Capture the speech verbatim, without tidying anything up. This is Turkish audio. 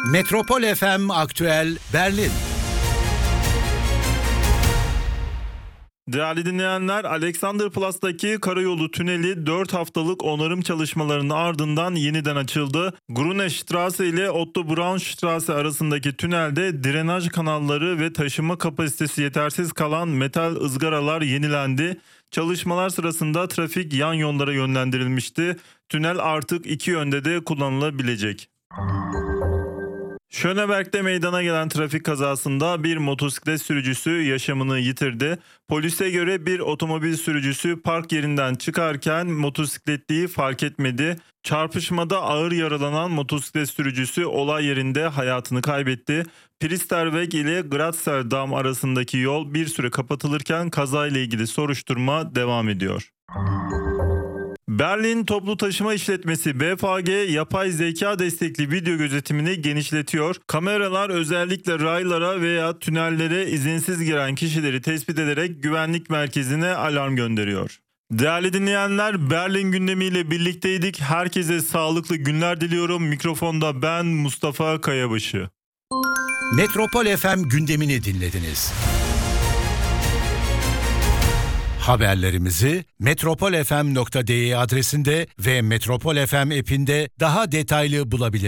Metropol F M Aktüel Berlin. Değerli dinleyenler, Alexanderplatz'taki karayolu tüneli dört haftalık onarım çalışmalarının ardından yeniden açıldı. Grünestraße ile Otto Braunstraße arasındaki tünelde drenaj kanalları ve taşıma kapasitesi yetersiz kalan metal ızgaralar yenilendi. Çalışmalar sırasında trafik yan yollara yönlendirilmişti. Tünel artık iki yönde de kullanılabilecek. Schöneberg'de meydana gelen trafik kazasında bir motosiklet sürücüsü yaşamını yitirdi. Polise göre bir otomobil sürücüsü park yerinden çıkarken motosikletliyi fark etmedi. Çarpışmada ağır yaralanan motosiklet sürücüsü olay yerinde hayatını kaybetti. Priesterweg ile Gratzer arasındaki yol bir süre kapatılırken kazayla ilgili soruşturma devam ediyor. Berlin Toplu Taşıma İşletmesi B F G yapay zeka destekli video gözetimini genişletiyor. Kameralar özellikle raylara veya tünellere izinsiz giren kişileri tespit ederek güvenlik merkezine alarm gönderiyor. Değerli dinleyenler, Berlin gündemiyle birlikteydik. Herkese sağlıklı günler diliyorum. Mikrofonda ben Mustafa Kayabaşı. Metropol F M gündemini dinlediniz. Haberlerimizi metropol f m nokta d e adresinde ve Metropol F M app'inde daha detaylı bulabilirsiniz.